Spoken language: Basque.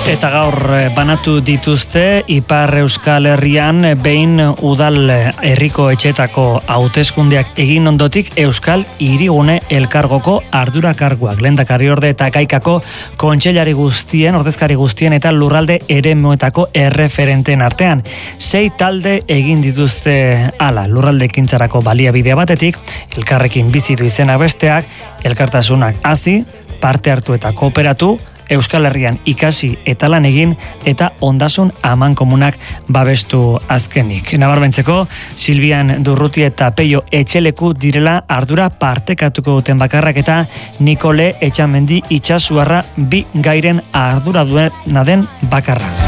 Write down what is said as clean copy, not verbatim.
Eta gaur banatu dituzte Ipar Euskal Herrian behin udal herriko etxetako hauteskundeak egin ondotik Euskal Hirigune Elkargoko ardurakarguak, lehendakariorde eta gaikako kontseilari guztien, ordezkari guztien eta lurralde eremuetako erreferenten artean. 6 talde egin dituzte hala, lurralde ekintzarako baliabidea batetik, elkarrekin bizitu izena besteak, elkartasunak hazi, parte hartu eta kooperatu, Euskal Herrian ikasi eta lan egin eta ondasun amankomunak babestu azkenik. Nabarmentzeko, Silbian Durruti eta Peio Etxeleku direla ardura partekatuko duten bakarrak eta Nikole Etxamendi Itxasuarra 2 gairen ardura duena den bakarra.